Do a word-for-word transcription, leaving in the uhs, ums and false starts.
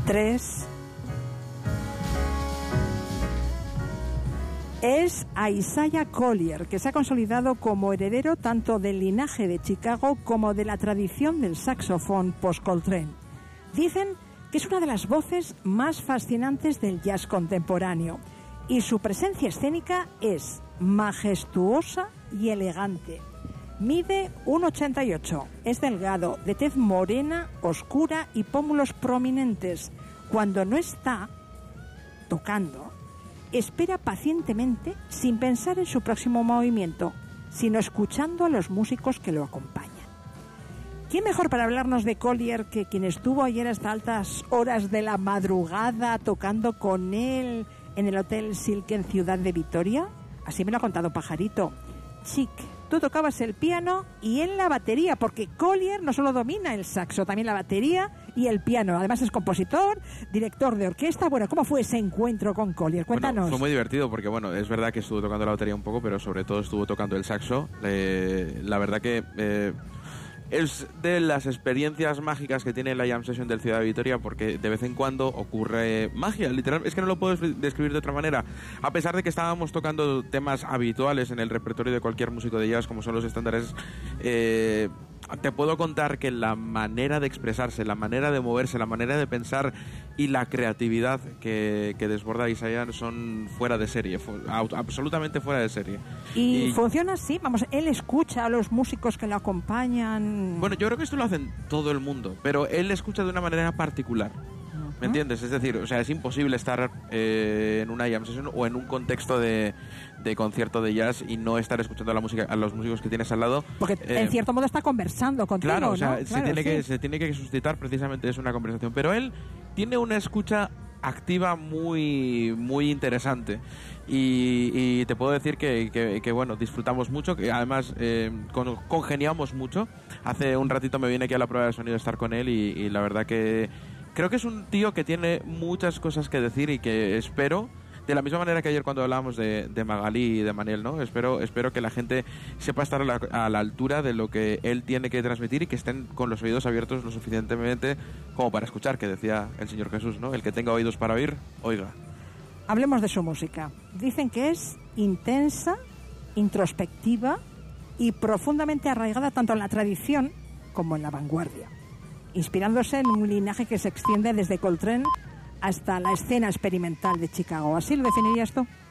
tres. Es a Isaiah Collier, que se ha consolidado como heredero tanto del linaje de Chicago como de la tradición del saxofón post-Coltrane. Dicen que es una de las voces más fascinantes del jazz contemporáneo y su presencia escénica es majestuosa y elegante. Mide uno ochenta y ocho, es delgado, de tez morena, oscura y pómulos prominentes. Cuando no está tocando, espera pacientemente sin pensar en su próximo movimiento, sino escuchando a los músicos que lo acompañan. ¿Quién mejor para hablarnos de Collier que quien estuvo ayer hasta altas horas de la madrugada tocando con él en el Hotel Silk en Ciudad de Vitoria? Así me lo ha contado Pajarito. Chic, tú tocabas el piano y él la batería, porque Collier no solo domina el saxo, también la batería y el piano. Además es compositor, director de orquesta. Bueno, ¿cómo fue ese encuentro con Collier? Cuéntanos. Bueno, fue muy divertido porque, bueno, es verdad que estuvo tocando la batería un poco, pero sobre todo estuvo tocando el saxo. Eh, la verdad que... Eh, es de las experiencias mágicas que tiene la Jam Session del Ciudad de Vitoria, porque de vez en cuando ocurre magia, literal, es que no lo puedo describir de otra manera. A pesar de que estábamos tocando temas habituales en el repertorio de cualquier músico de jazz, como son los estándares, eh, te puedo contar que la manera de expresarse, la manera de moverse, la manera de pensar y la creatividad que, que desborda Isaiah son fuera de serie, fu- absolutamente fuera de serie. ¿Y, y funciona así? Vamos, él escucha a los músicos que lo acompañan. Bueno, yo creo que esto lo hacen todo el mundo, pero él escucha de una manera particular. ¿Me entiendes? Es decir, o sea, es imposible estar eh, en una jam session o en un contexto de, de concierto de jazz y no estar escuchando a la música, a los músicos que tienes al lado. Porque eh, en cierto modo está conversando contigo, claro, o sea, ¿no? se, Claro, tiene sí. que, se tiene que suscitar precisamente es una conversación. Pero él tiene una escucha activa muy, muy interesante. Y, y te puedo decir que, que, que bueno, disfrutamos mucho, que además eh, con, congeniamos mucho. Hace un ratito me vine aquí a la prueba de sonido a estar con él y, y la verdad que creo que es un tío que tiene muchas cosas que decir y que espero, de la misma manera que ayer cuando hablábamos de, de Magalí y de Manel, ¿no? Espero, espero que la gente sepa estar a la, a la altura de lo que él tiene que transmitir y que estén con los oídos abiertos lo suficientemente como para escuchar, que decía el Señor Jesús, ¿no? El que tenga oídos para oír, oiga. Hablemos de su música. Dicen que es intensa, introspectiva y profundamente arraigada tanto en la tradición como en la vanguardia, inspirándose en un linaje que se extiende desde Coltrane hasta la escena experimental de Chicago. ¿Así lo definirías tú?